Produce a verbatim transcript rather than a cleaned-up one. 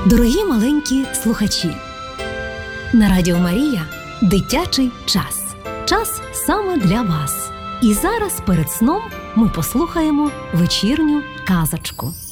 Дорогі маленькі слухачі, на Радіо Марія дитячий час. Час саме для вас. І зараз перед сном ми послухаємо вечірню казочку.